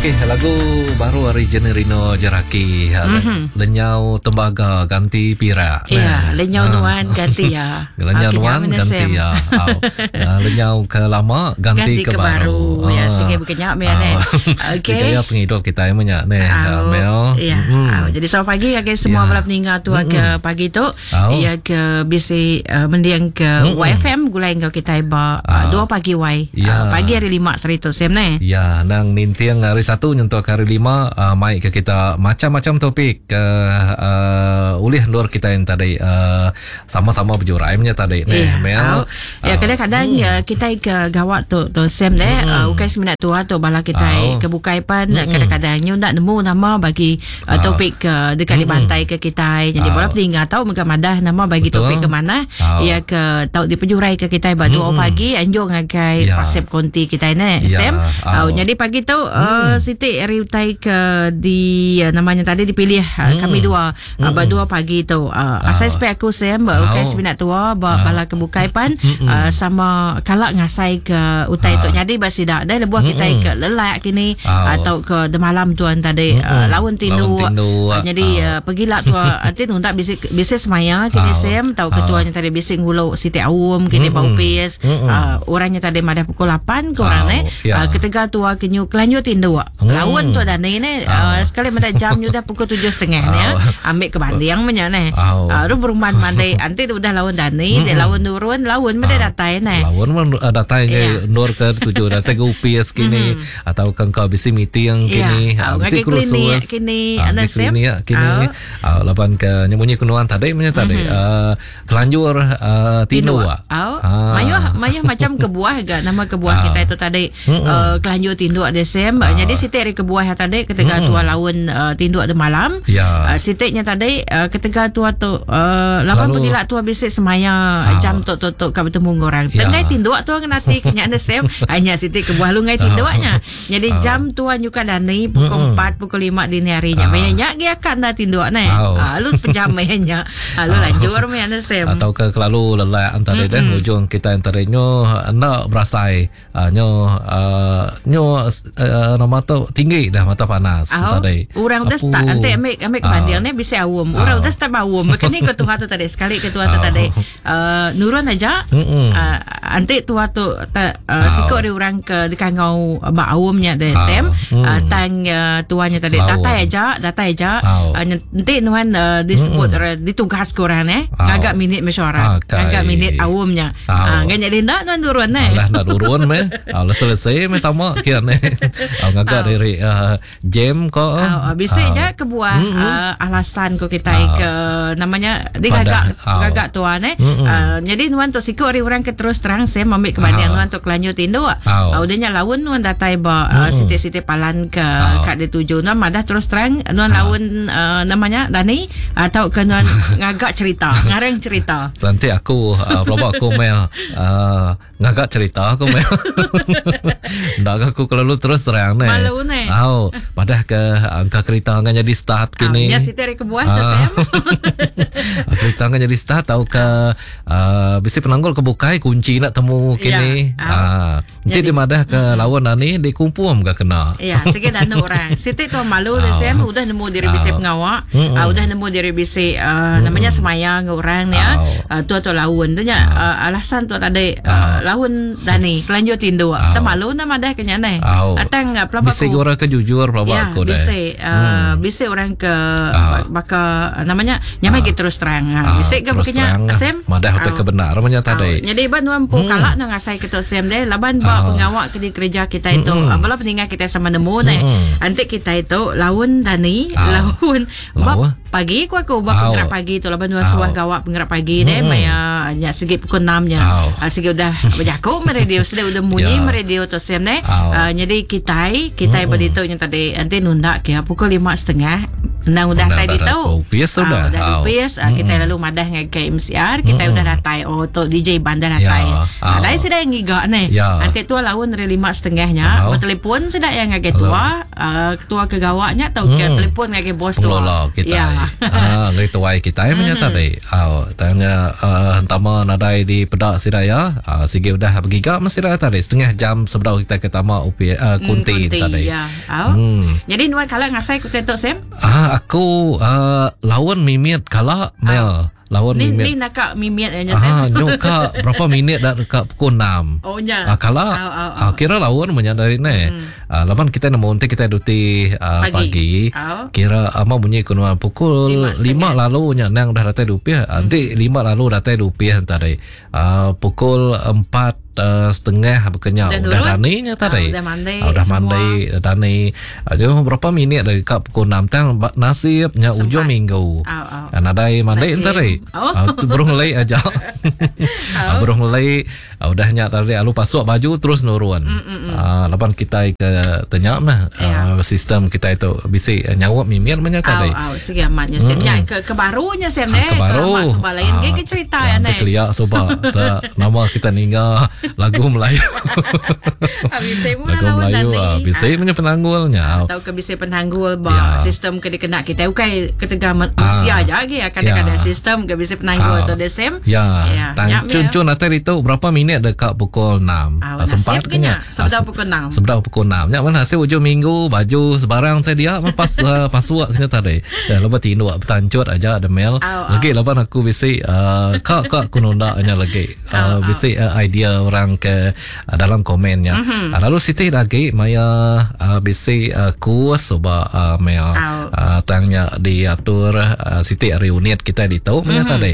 Okey, lagu baru original Rino Jaraki. Lenyau tembaga ganti pira. Ya, lenyau nuan ganti ya. Lenyau nuan ganti ya. Lenyau ke lama ganti ke baru. Ya, singgih bukannya Mel. Okey. Kita penghidup kita yang banyak ni Mel. Ya. Jadi selamat pagi ke semua malam meninggal tu ke pagi tu. Ya ke bisi mendiang ke YFM gulai kau kita iba 2 pagi Y. Pagi hari 5 serito sem ni. Ya, nang nintiang hari 1 nyentuh hari 5 mai ke kita macam-macam topik ulih luar kita yang tadi sama-sama berjuraimnya tadi Mel. Ya kadang-kadang kita ke gawat tu sem le ukai seminat tua tu bala kita ke bukaipan kadang-kadang nyu nak nemu nama bagi topik dekat di pantai ke kita. Jadi bola tinggal tahu muka madah nama bagi topik ke mana. Ya ke tahu di penjurai ke kita ba 2 pagi anjung ngagai pasep konti kita ni sem. Jadi pagi tu Siti riutai ke di namanya tadi dipilih kami dua 2 pagi tu asal spek aku sem ukai seminat tua bala ke bukaipan sama kalak ngasai ke utai tu jadi basi dak dah lebuh kita ke lelak kini atau ke de malam tuan tadi lawan tindu jadi pergilah tua nanti tak bisik semaya kini sem tahu ketuanya tadi bisik ngulo Siti Awum kini bau pes orangnya tadi madah pukul 8 ke orang ni ketiga tua kenyu kelanjut tindu lawan tu dan ni sekali mata jam sudah pukul 7.30 ni ambil ke Bandiang punya ni ru berumban mandai anti tu dah lawan dan ni dia lawan turun lawan meda datai ni lawan datai ke nur ke 7 datai ke UPS kini atau kan kau bisi meeting kini bisi klinik kini anda sem kini lapan ke nyemunyi kunuan tadi punya tadi kelanjur tindu mayuh macam kebuah ga nama kebuah kita itu tadi kelanjur tindu Desem jadi Siti hari kebuah tadi ketika tua lawan tindu ada malam Siti-nya tadi ketika tua tu lapan pergilah tua bisik semaya jam tok ke bertemu orang tengah tindu tu ngenati kenya Desem hanya Siti kebuah lu ngai tindunya jadi jam tua juga dani pukul 4 pukul 5 dini harinya banyak dia akan dah tindu ni lu pejamnya lu lanjur me Desem atau ke kelalu lelak antara dah ujung kita antara nyo nak berasai nyo nama tu tinggi dah mata panas tadi orang dah start nanti ambil kebandian ni bisa awum orang dah start awum makanya ketua tu tadi sekali ketua tu tadi nurun aja nanti tua tu sikok dia orang ke dekat ngau ba awumnya Desem tang tuanya tadi datai aja nanti nuan disebut ditugas korang agak minit mesyuarat agak minit awumnya ganyak dia nak nurun nak nurun me selesai me tamak kian agak dari jam ko bisa je kebuah alasan ko kita ke namanya dia gagak tua jadi nuan tu sikok orang ke terus terang saya ambil kebandian nuan tu kelanjut tindu udahnya lawan nuan datai ba siti-siti palan ke kat dia tuju nuan madah terus terang nuan lawan namanya Dani atau ke nuan ngagak cerita ngarang cerita nanti aku pelabak aku Mel ngagak cerita aku Mel ndak aku kalau terus terang ni malu ni padah ke angka kereta kan jadi start kini ya Siti hari kebuah tu Sam kereta kan jadi start tahu ke bisi penanggul kebukai kunci nak temu kini nanti di madah ke lawan ni dikumpul gak kena sikit dan orang Siti tu malu le Sam udah nemu diri bisi pengawak udah nemu diri bisi namanya semayang orang ni tu lawan tu alasan tu tadi lawan Dani kelanjut tindu tak malu nama dah kenya ni atang pelabak bisi orang ke jujur pelabak aku bisi orang ke baka namanya nyamai kita terus terang bisi ke bukannya Sam madah hotel kebenar namanya tadi jadi ban mampu kalak nang ngasai kita Sam deh laban ba pengawak ke kerja kita itu bala peninggal kita sama nemu nanti kita itu lawan Dani lawan pagi aku penggerak pagi tu laban dua suah gawak penggerak pagi deh maya nya segi pukul 6 nya segi udah berjaku radio sudah bunyi radio tu Sam deh jadi kita begitu nya tadi nanti nunda ke pukul 5.30 Nang udah tadi tahu. Upis sudah. Udah upis. Kita lalu madah dengan KMCR. Kita udah datai. To DJ bandar datai. Ada sudah yang giga nih. Nanti tua lawan dari 5.30-nya. Bertelepon sudah yang ngage tua. Ketua kegawaknya atau ke telepon ngage bos tua. Lola kita. Ngai tuai kita yang menyata deh. Tanya hentama nadai di pedak sidaya. Sige udah bergiga masih dah tadi. Setengah jam sebelum kita ketama kunti tadi. Jadi nuan kala ngasai kutentok Sam? Aku lawan mimit kala Mel. Lawan ni nak mimit aja Sam. Nyoka berapa minit dah dekat pukul 6. Oh nya. Kala kira lawan menyadari ne. Lawan kita nemu nanti kita duti pagi. Kira ama bunyi kunuan pukul 5 lalu nya nang dah datai rupiah. Nanti 5 lalu datai rupiah tadi. Pukul 4.30 berkenyau. Udah daninya tadi. Udah mandai dani. Jadi berapa minit dari kat pukul 6 tang nasibnya ujung minggu. Nadai mandai tadi. Burung lei aja. Burung lei udahnya tadi lalu pasuk baju terus nurun. Lapan kita ke tenyap nah sistem kita itu bisa nyawa mimir menyata tadi. Sige amatnya Samnya ke barunya Sam deh. Ke baru. Masuk lain ke cerita ya nih. Keliak soba. Nama kita ninggal lagu Melayu. Lagu Melayu bisa punya penanggulnya. Tahu ke bisa penanggul bah sistem ke dikena kita ukai ketegaman usia aja lagi akan ada sistem ke bisa penanggul atau desem. Cun nanti itu berapa minit dekat pukul 6. Sempat kenya. Sebab pukul 6. Sebab pukul 6. Ya mana hasil ujung minggu baju sebarang tadi dia pas pasuak kenya tadi. Dan lepas tindu bertancut aja ada mail. Lagi lepas aku bisa kak kununda nya lagi. Bisa idea orang ke dalam komennya. Lalu Siti lagi maya bisa kuas soba mail tanya diatur Siti reunit kita di tahu punya tadi.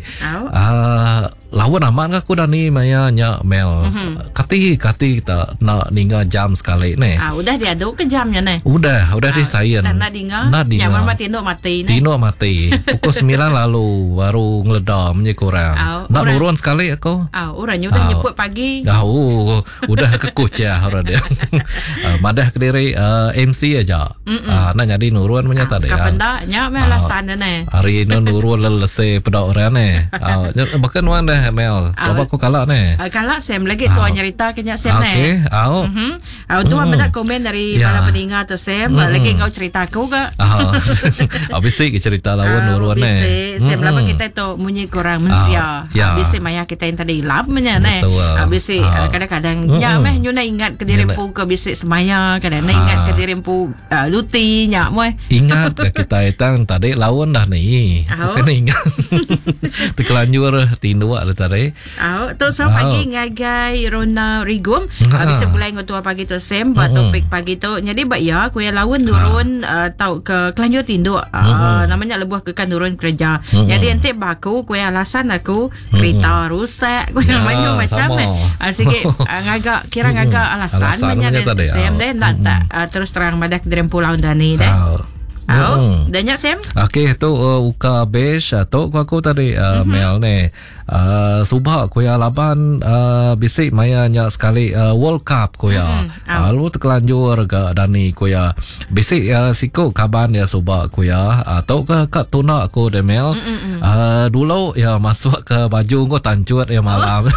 Lawan amat aku dah ni maya nya mail. Kati kita nak tinggal jam sekali ni. Udah diaduk ke jamnya ni. Udah disayan. Nak tinggal. Nyaman mati tinduk mati ni. Tinduk mati. Pukul 9 lalu baru ngeledam je kurang. Nak nurun sekali aku. Orangnya udah nyebut pagi. Udah kekuc ya orang dia. Madah ke diri MC aja. Nak jadi nurun menyata deh. Kapan dah? Nyak me alasan ni. Hari ini nurun lelese pedak orang ni. Bahkan wan dah Mel. Apa aku kalak ni? Kalak Sam lagi tuan nyerita kenya Sam ni. Tu ada komen dari para pendengar tu Sam. Lagi kau cerita aku ke? Bisik cerita lawan nurun ni. Bisik. Sam lama kita tu munyi kurang mensia. Bisik maya kita yang tadi lapnya ni. Bisik kadang-kadang nyak meh nyuna ingat ke dirimpu ke bisik semaya. Kadang ingat ke dirimpu luti nyak meh. Ingat ke kita itang tadi lawan dah ni. Bukan ingat. Terkelanjur tindu tadi. Tu so pagi ngagai Rona Rigum. Bisa mulai ngotua pagi tu Sam buat topik pagi tu. Jadi bak ya aku yang lawan turun tau ke kelanjur tindu. Namanya lebuh ke kan turun kerja. Jadi ente baku aku alasan aku kereta rusak. Aku yang main macam sikit ngagak kira ngagak alasan menyada Sam deh tak terus terang badak dari pulau Dani deh. Danyak Sam. Okey tu uka besh tu aku tadi mail ni. Subah aku ya laban bisik maya nya sekali World Cup ko ya. Lalu terkelanjur ke Dani ko ya. Bisik siko kaban ya subah ko ya. Atau ke kat tuna aku de mail. Dulu ya masuk ke baju ko tancut ya malam.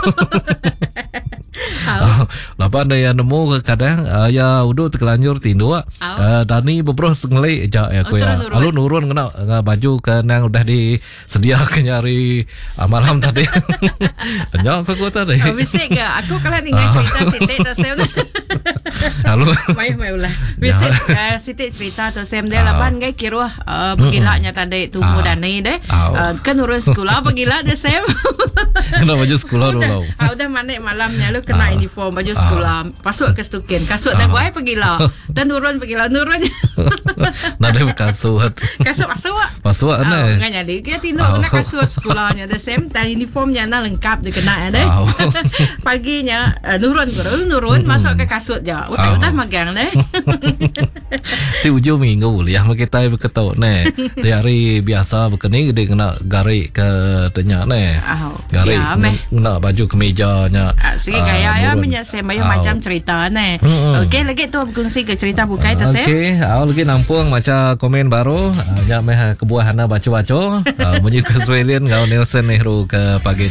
Lapan dia nemu kadang ya udah terkelanjur tindu. Dani beberapa sengelai aja ya aku ya. Lalu nurun kena baju ke nang udah disediakan nyari malam tadi. Banyak aku tadi. Bisik ke aku kalau tinggal cerita Siti tu Sam. Lalu mai ulah. Bisik Siti cerita tu Sam dia lapan gai kira pegilanya tadi tunggu Dani deh. Kan urus sekolah pegila deh Sam. Kena baju sekolah dulu. Udah manik malamnya lu kena uniform baju sekolah. Pasuk ke stukin. Kasut dah gue pegila. Dan nurun Nak ada kasut. Kasut masuk ni. Ngan jadi dia tindu kena kasut sekolahnya the same time uniformnya na lengkap dia kena deh. Paginya nurun masuk ke kasut je. Udah magang deh. Ti ujung minggu liah kita berketuk ni. Ti hari biasa berkening dia kena garik ke tenyak ni. Garik kena baju kemejanya. Sige gaya ya punya saya macam cerita ni. Okey lagi tu berkongsi ke cerita bukai tu Sam. Okey, lagi nampung macam komen baru. Ya meh kebuah hana baca-baca. Bunyi ke Australian kau Nelson Nehru ke pagi